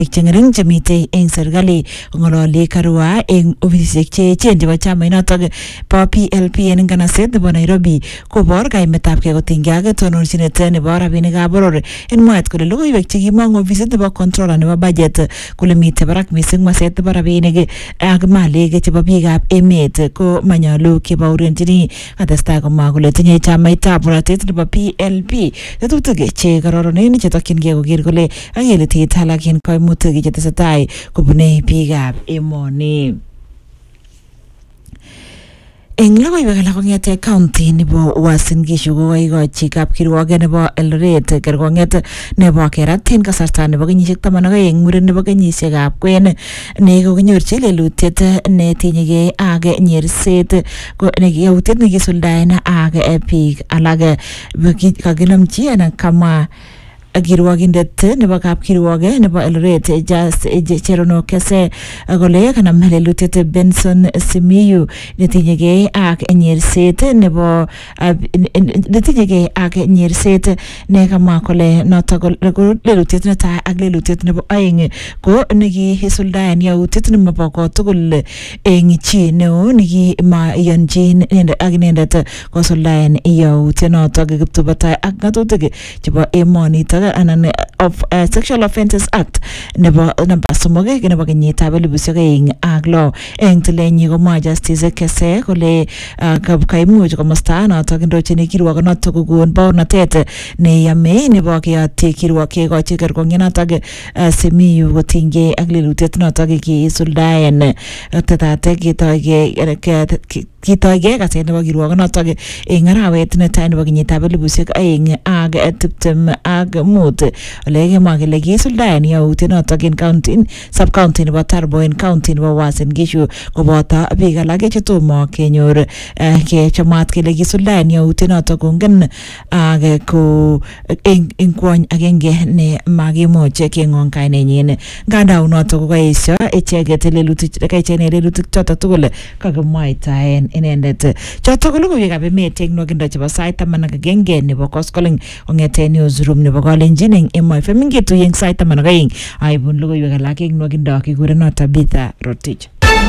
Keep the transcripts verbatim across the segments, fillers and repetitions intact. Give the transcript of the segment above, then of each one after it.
chengering chamite eng serikali ngolole karua eng ofisisiek che echen chebo chama inotok po P L P en nganaset nebo Nairobi kobor kaimetabkei kotinygei ak tononchinet nebo rabinikab boror en mwaet kole logoiwek chekimong ofisit nebo controller nebo budget kole mitei barak mising maset nebo rabinik ak malik chebo biikab emet ko manyalu kebaurenjini. Katestai komwa kole tinye chamaitab borotet nebo P L P tetutik che kororonen chetokyingei koker kole kakelitit alak en kaimutik chetesetai kobune biikab emoni. Eng logoiwek alak kong'ete county nebo Uasin Gishu kokaikochi kapkirwoget nebo Eldoret kerkong'et nebo kerat en kasarta nebo kenyisiek taman ak oeng muren nebo kenyisiekab kwen ne kokinyorchi lelutiet netinyegei ak nyerset yautiet nekisuldaen ak biik alak kakinamchi anan kamwa kirwogindet nebo kapkirwoge nebo Eldoret Just Cherono Kese kole kanam lelutiet Benson Simiyu netinyegei ak nyerset nebo netinyegei ak nyerset ne kamwa kole notok lelutiet netai ak lelutiet nebo oeng ko nekiisuldaen yautiet nemabo kotugul eng chi neo nekimayanjin ak inendet kosuldaen yautiet notok kiptubatai ak ng'atutik chebo emonitok anan of uh, Sexual Offences Act nebo namba somok nebo kenyitab elibushek aeng ak lo eng tilenyi komwa Justice Kese kole uh, kaimuch komosta notok indochini kirwogonotok kokon baornatet neyame nebo keyotyi kirwog kekochi kerkong'et notok uh, Simiyu kotinygei ak lelutiet notok kiisuldaen tetate kitoige kitoige kaset nebo kirwogonotok eng arawet netai nebo kenyitab elibushek aeng ak tiptem ak mut ole kemwa kele kiisuldaen yautiet notok en county sub county nebo Tarbo en county nebo Uasin Gishu koboto biik alak chetomo kenyor kechamat kele kiisuldaen yautiet notok kongen ak ko eng kwony agenge ne makimuch keng'ong kainenyin. Nganda unotok kokaesyo icheket lelutik kaichene lelutik chotok tugul kakimwaitaen inendet. Chotok ko logoiwekab emet eng nwokindo chebo sait taman ak agenge nebo koskoleng kong'ete newsroom nebo Kalenjin eng Emo F M ngetuiye eng sait taman ak aeng aibun logoiwek alak eng nwokindo kikurenot Tabitha Rotich.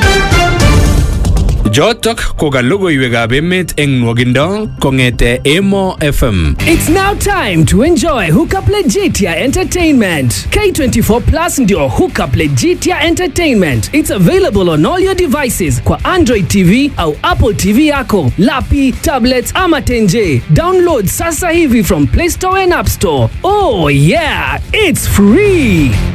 Jotok ko ka logoiwekab emet eng nwokindo kong'ete Emo F M. It's now time to enjoy Hookup Legitia Entertainment. K twenty-four Plus ndio Hookup Legitia Entertainment. It's available on all your devices kwa Android T V au Apple T V yako, lapi, tablets ama tenje. Download sasa hivi from Play Store and App Store. Oh yeah, it's free.